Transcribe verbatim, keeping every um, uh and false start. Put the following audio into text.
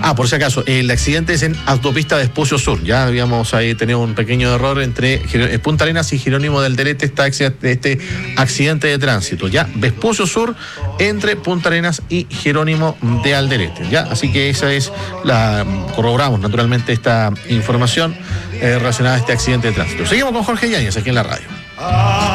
Ah, por si acaso, el accidente es en autopista Vespucio Sur. Ya habíamos ahí tenido un pequeño error entre Punta Arenas y Jerónimo del Derete, esta, este accidente de tránsito. Ya, Vespucio Sur entre Punta Arenas y Jerónimo de Alderete. Ya, así que esa es la. Corroboramos naturalmente esta información eh, relacionada a este accidente de tránsito. Seguimos con Jorge Yáñez aquí en la radio.